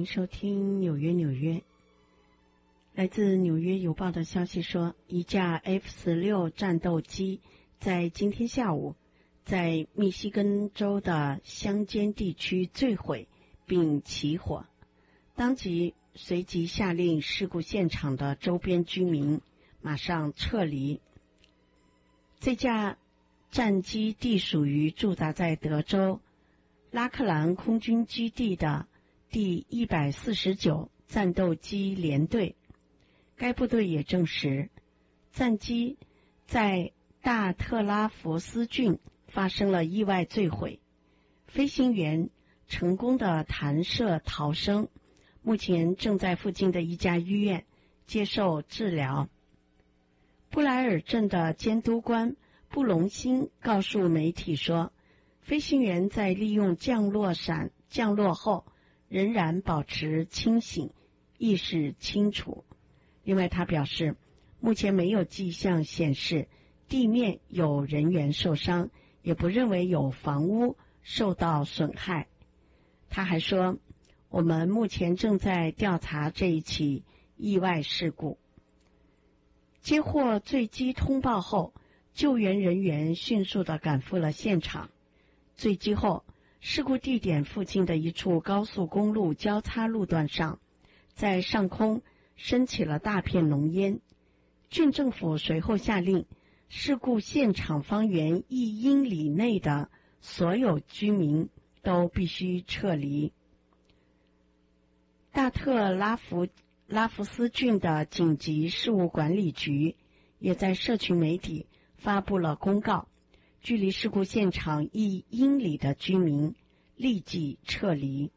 迎收听纽约。来自纽约邮报的消息说，一架 F-16战斗机在今天下午在密西根州的乡间地区坠毁并起火，当即随即下令事故现场的周边居民马上撤离。这架战机隶属于驻扎在德州拉克兰空军基地的第149战斗机联队。该部队也证实，战机在大特拉福斯郡发生了意外坠毁，飞行员成功的弹射逃生，目前正在附近的一家医院接受治疗。布莱尔镇的监督官布隆辛告诉媒体说，飞行员在利用降落伞降落后仍然保持清醒，意识清楚。另外他表示，目前没有迹象显示地面有人员受伤，也不认为有房屋受到损害。他还说，我们目前正在调查这一起意外事故。接获坠机通报后，救援人员迅速地赶赴了现场。坠机后，事故地点附近的一处高速公路交叉路段上，在上空升起了大片浓烟。郡政府随后下令，事故现场方圆1英里内的所有居民都必须撤离。大特拉福斯郡的紧急事务管理局也在社群媒体发布了公告，距离事故现场1英里的居民立即撤离。